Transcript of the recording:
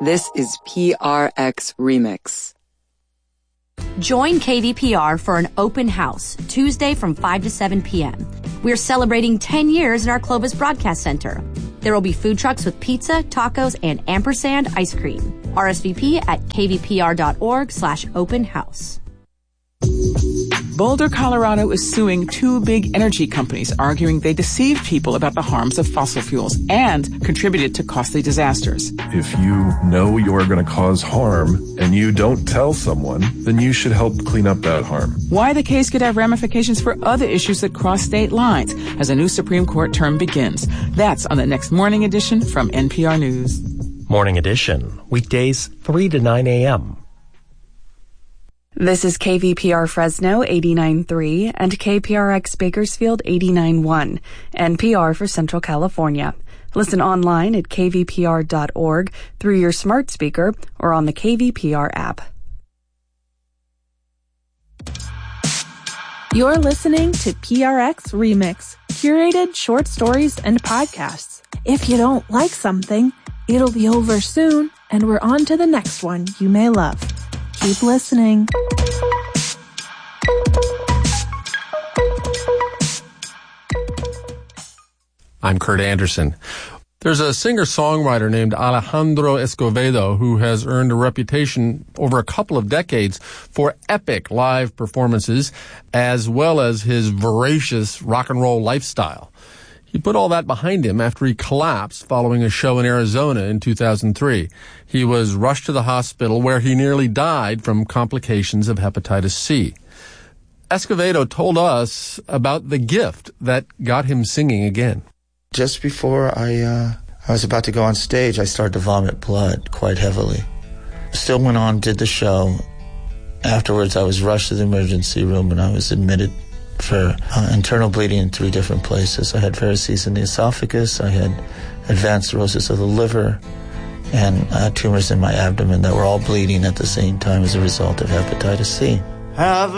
This is PRX Remix. Join KVPR for an open house, Tuesday from 5 to 7 p.m. We're celebrating 10 years in our Clovis Broadcast Center. There will be food trucks with pizza, tacos, and ampersand ice cream. RSVP at kvpr.org/open house. Boulder, Colorado is suing two big energy companies, arguing they deceived people about the harms of fossil fuels and contributed to costly disasters. If you know you're going to cause harm and you don't tell someone, then you should help clean up that harm. Why the case could have ramifications for other issues that cross state lines as a new Supreme Court term begins. That's on the next Morning Edition from NPR News. Morning Edition, weekdays 3 to 9 a.m. This is KVPR Fresno 89.3 and KPRX Bakersfield 89.1, NPR for Central California. Listen online at kvpr.org through your smart speaker or on the KVPR app. You're listening to PRX Remix, curated short stories and podcasts. If you don't like something, it'll be over soon, and we're on to the next one you may love. Keep listening. I'm Kurt Anderson. There's a singer-songwriter named Alejandro Escovedo who has earned a reputation over a couple of decades for epic live performances as well as his voracious rock and roll lifestyle. He put all that behind him after he collapsed following a show in Arizona in 2003. He was rushed to the hospital where he nearly died from complications of hepatitis C. Escovedo told us about the gift that got him singing again. Just before I was about to go on stage, I started to vomit blood quite heavily. Still went on, did the show. Afterwards, I was rushed to the emergency room and I was admitted for internal bleeding in 3 different places. I had varices in the esophagus, I had advanced cirrhosis of the liver, and tumors in my abdomen that were all bleeding at the same time as a result of hepatitis C.